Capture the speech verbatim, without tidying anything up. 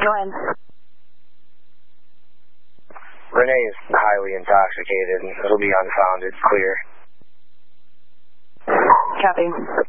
Go ahead. Renee is highly intoxicated and it'll be unfounded. Clear. Copy.